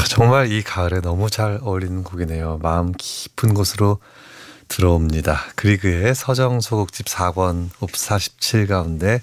정말 이 가을에 너무 잘 어울리는 곡이네요. 마음 깊은 곳으로 들어옵니다. 그리그의 서정 소곡집 4권 옵 47 가운데